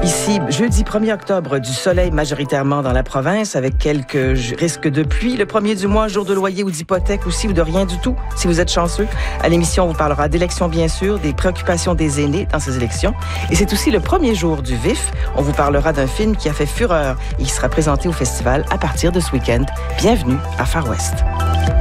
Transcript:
Ici, jeudi 1er octobre, du soleil majoritairement dans la province avec quelques risques de pluie. Le 1er du mois, jour de loyer ou d'hypothèque aussi ou de rien du tout, si vous êtes chanceux. À l'émission, on vous parlera d'élections, bien sûr, des préoccupations des aînés dans ces élections. Et c'est aussi le premier jour du VIF. On vous parlera d'un film qui a fait fureur et qui sera présenté au festival à partir de ce week-end. Bienvenue à Far West.